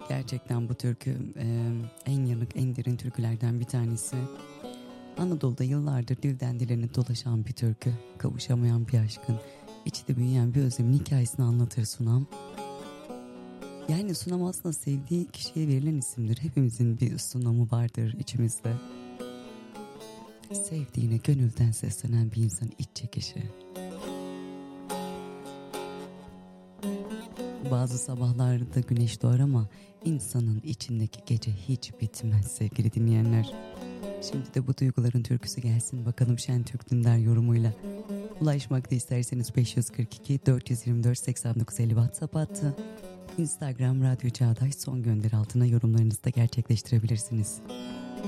Gerçekten bu türkü en yanık, en derin türkülerden bir tanesi. Anadolu'da yıllardır dilden diline dolaşan bir türkü. Kavuşamayan bir aşkın, içte büyüyen bir özlemin hikayesini anlatır Sunam. Yani Sunam aslında sevdiği kişiye verilen isimdir. Hepimizin bir Sunam'ı vardır içimizde. Sevdiğine gönülden seslenen bir insan iç çekişi. Bazı sabahlarda güneş doğar ama insanın içindeki gece hiç bitmez sevgili dinleyenler. Şimdi de bu duyguların türküsü gelsin bakalım Şentürk Dündar yorumuyla. Ulaşmak da isterseniz 542 424 8950 WhatsApp hattı. Instagram Radyo Çağdaş son gönderi altına yorumlarınızı da gerçekleştirebilirsiniz.